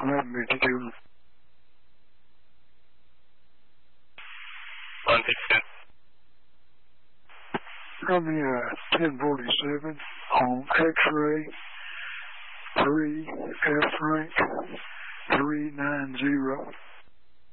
1152. 152. Run me 1047 on X-ray 3 F rank 390.